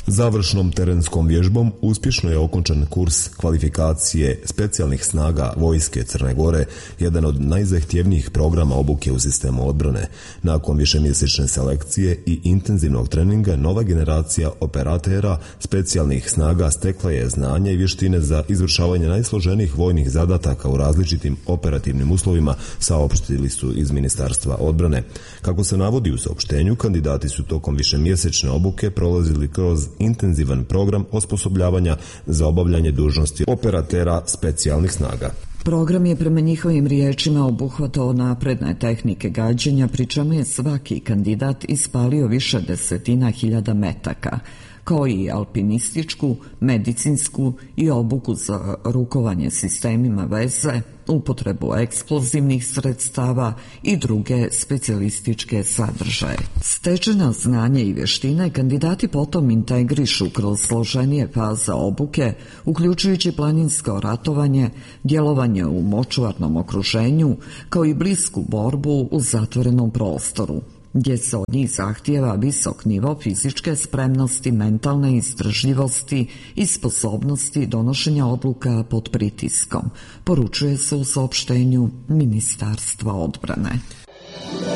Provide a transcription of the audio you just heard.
Završnom terenskom vježbom uspješno je okončan kurs kvalifikacije specijalnih snaga vojske Crne Gore, jedan od najzahtjevnijih programa obuke u sistemu odbrane. Nakon višemjesečne selekcije i intenzivnog treninga, nova generacija operatera specijalnih snaga stekla je znanje i vještine za izvršavanje najsloženijih vojnih zadataka u različitim operativnim uslovima, saopštili su iz Ministarstva odbrane. Kako se navodi u saopštenju, kandidati su tokom višemjesečne obuke prolazili kroz intenzivan program osposobljavanja za obavljanje dužnosti operatera specijalnih snaga. Program je prema njihovim riječima obuhvatao napredne tehnike gađanja, pri čemu je svaki kandidat ispalio više desetina hiljada metaka, kao i alpinističku, medicinsku i obuku za rukovanje sistemima veze, upotrebu eksplozivnih sredstava i druge specijalističke sadržaje. Stečena znanja i vještine kandidati potom integrišu kroz složenije faze obuke, uključujući planinsko ratovanje, djelovanje u močvarnom okruženju, kao i blisku borbu u zatvorenom prostoru, gdje se od njih zahtijeva visok nivo fizičke spremnosti, mentalne izdržljivosti i sposobnosti donošenja odluka pod pritiskom, poručuje se u saopštenju Ministarstva odbrane.